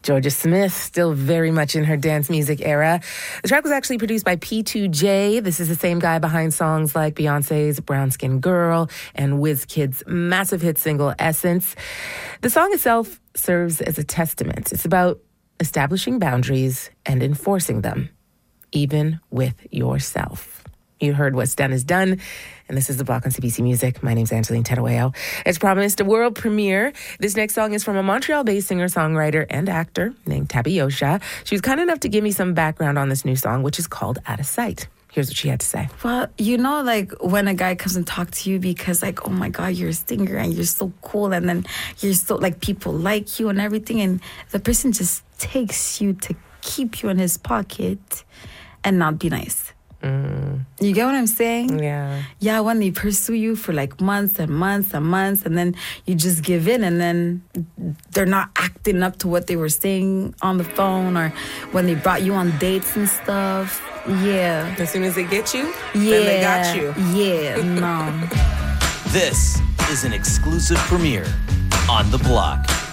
Georgia Smith, still very much in her dance music era. The track was actually produced by P2J. This is the same guy behind songs like Beyonce's Brown Skin Girl and WizKid's massive hit single, Essence. The song itself serves as a testament. It's about establishing boundaries and enforcing them, even with yourself. You heard What's Done Is Done, and this is The Block on CBC Music. My name's Angeline Terueo. As promised, a world premiere. This next song is from a Montreal-based singer-songwriter and actor named Tabiosha. She was kind enough to give me some background on this new song, which is called Out of Sight. Here's what she had to say. Well, you know, like when a guy comes and talks to you because like, oh my God, you're a singer and you're so cool. And then you're so like people like you and everything. And the person just takes you to keep you in his pocket and not be nice. You get what I'm saying? Yeah. Yeah, when they pursue you for like months and months and months, and then you just give in, and then they're not acting up to what they were saying on the phone or when they brought you on dates and stuff. Yeah. As soon as they get you, Yeah. then they got you. Yeah, no. This is an exclusive premiere on The Block.